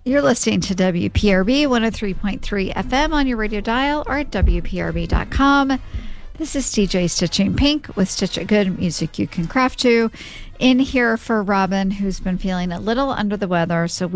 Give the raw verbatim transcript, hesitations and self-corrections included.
You're listening to W P R B one oh three point three F M on your radio dial or at W P R B dot com. This is D J Stitching Pink with Stitch It Good music you can craft to. In here for Robin, who's been feeling a little under the weather, so we